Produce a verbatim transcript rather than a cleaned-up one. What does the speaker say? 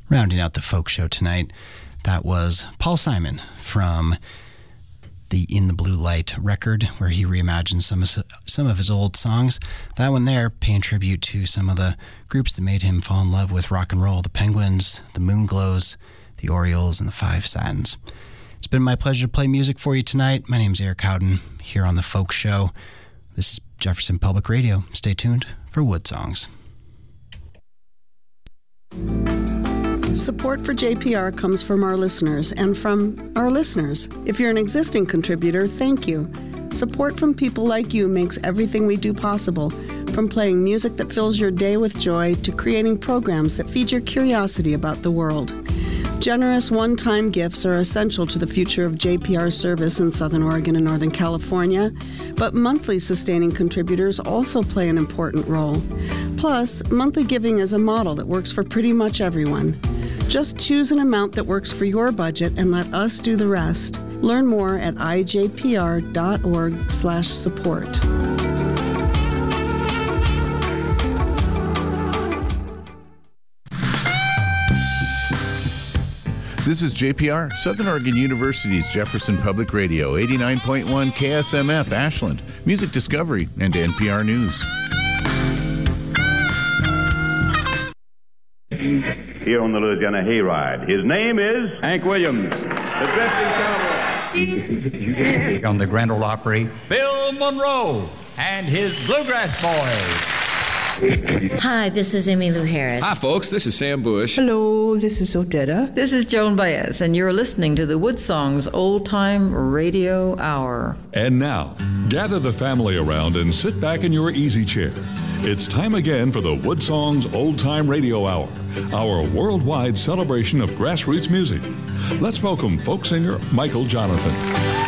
Rounding out the folk show tonight, that was Paul Simon from the In the Blue Light record, where he reimagined some of, some of his old songs. That one there paying tribute to some of the groups that made him fall in love with rock and roll: the Penguins, the Moonglows, the Orioles, and the Five Satins. It's been my pleasure to play music for you tonight. My name's Eric Howden here on the Folk Show. This is Jefferson Public Radio. Stay tuned for Wood Songs. Support for J P R comes from our listeners and from our listeners. If you're an existing contributor, thank you. Support from people like you makes everything we do possible, from playing music that fills your day with joy to creating programs that feed your curiosity about the world. Generous one-time gifts are essential to the future of J P R service in Southern Oregon and Northern California, but monthly sustaining contributors also play an important role. Plus, monthly giving is a model that works for pretty much everyone. Just choose an amount that works for your budget and let us do the rest. Learn more at i j p r dot org slash support. This is J P R, Southern Oregon University's Jefferson Public Radio, eighty-nine point one K S M F Ashland, Music Discovery, and N P R News. Here on the Louisiana Hayride, his name is Hank Williams, the drifting cowboy. On the Grand Ole Opry, Bill Monroe and his Bluegrass Boys. Hi, this is Emmylou Harris. Hi, folks. This is Sam Bush. Hello, this is Odetta. This is Joan Baez, and you're listening to the Wood Songs Old Time Radio Hour. And now, gather the family around and sit back in your easy chair. It's time again for the Wood Songs Old Time Radio Hour, our worldwide celebration of grassroots music. Let's welcome folk singer Michael Jonathan.